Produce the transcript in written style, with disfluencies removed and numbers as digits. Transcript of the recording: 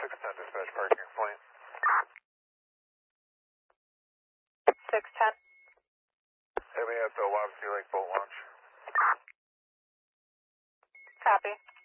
610 dispatch parking point. 610. Hit me at the Wapsie Lake Boat Launch. Copy.